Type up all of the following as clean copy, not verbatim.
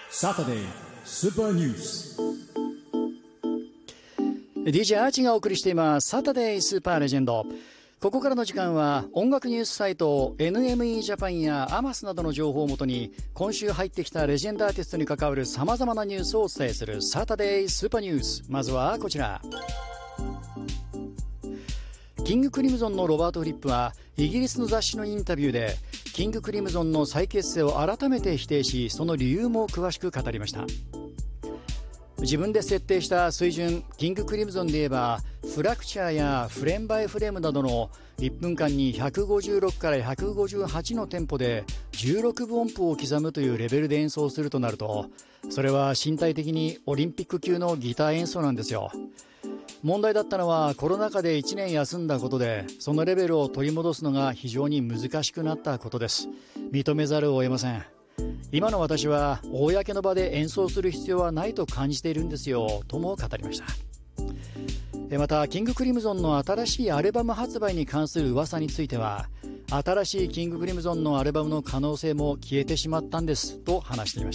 Saturday Super News DJ アーチがお送りしていますサタデースーパーレジェンド。ここからの時間は音楽ニュースサイト NME ジャパンやアマスなどの情報をもとに今週入ってきたレジェンドアーティストに関わる様々なニュースをお伝えするサタデースーパーニュース。まずはこちら。キングクリムゾンのロバート・フリップはイギリスの雑誌のインタビューでキングクリムゾンの再結成を改めて否定し、その理由も詳しく語りました。自分で設定した水準、キングクリムゾンで言えばフラクチャーやフレームバイフレームなどの1分間に156から158のテンポで16分音符を刻むというレベルで演奏するとなると、それは身体的にオリンピック級のギター演奏なんですよ。問題だったのはコロナ禍で1年休んだことで、そのレベルを取り戻すのが非常に難しくなったことです。認めざるを得ません。今の私は公の場で演奏する必要はないと感じているんですよ、とも語りました。またキングクリムゾンの新しいアルバム発売に関する噂については、新しいキングクリムゾンのアルバムの可能性も消えてしまったんですと話していました。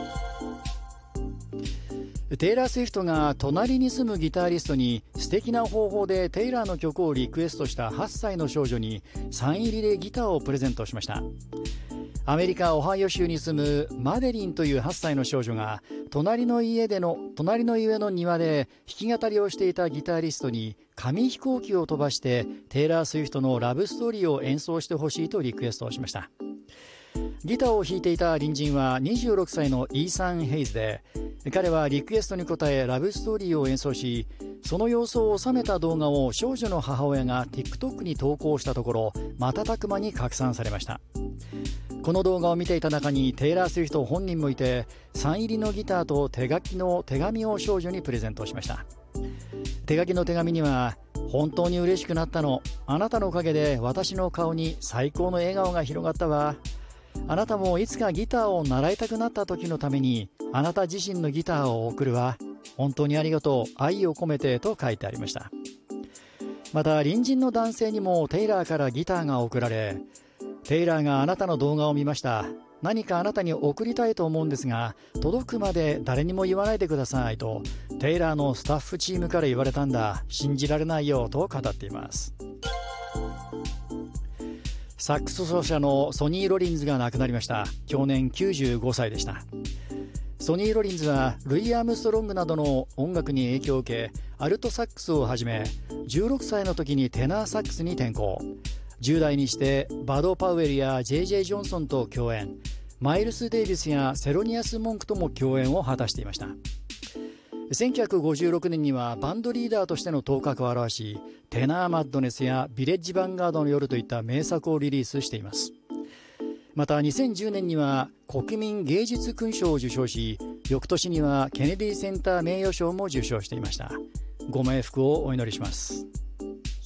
テイラー・スウィフトが隣に住むギタリストに素敵な方法でテイラーの曲をリクエストした8歳の少女にサイン入りでギターをプレゼントしました。アメリカ・オハイオ州に住むマデリンという8歳の少女が隣の家の庭で弾き語りをしていたギタリストに紙飛行機を飛ばしてテイラー・スウィフトのラブストーリーを演奏してほしいとリクエストをしました。ギターを弾いていた隣人は26歳のイーサン・ヘイズで、彼はリクエストに応えラブストーリーを演奏し、その様子を収めた動画を少女の母親が TikTok に投稿したところ、瞬く間に拡散されました。この動画を見ていた中にテイラー・スウィフト本人もいて、サイン入りのギターと手書きの手紙を少女にプレゼントしました。手書きの手紙には、本当に嬉しくなったの、あなたのおかげで私の顔に最高の笑顔が広がったわ、あなたもいつかギターを習いたくなった時のためにあなた自身のギターを贈るわ、本当にありがとう、愛を込めてと書いてありました。また隣人の男性にもテイラーからギターが贈られ、テイラーがあなたの動画を見ました、何かあなたに贈りたいと思うんですが届くまで誰にも言わないでくださいとテイラーのスタッフチームから言われたんだ、信じられないよと語っています。サックス奏者のソニー・ロリンズが亡くなりました。享年95歳でした。ソニー・ロリンズはルイ・アームストロングなどの音楽に影響を受け、アルトサックスをはじめ16歳の時にテナーサックスに転向、10代にしてバド・パウエルや J.J. ジョンソンと共演、マイルス・デイビスやセロニアス・モンクとも共演を果たしていました。1956年にはバンドリーダーとしての頭角を現し、テナー・マッドネスやビレッジ・ヴァンガードの夜といった名作をリリースしています。また2010年には国民芸術勲章を受章し、翌年にはケネディセンター名誉賞も受賞していました。ご冥福をお祈りします。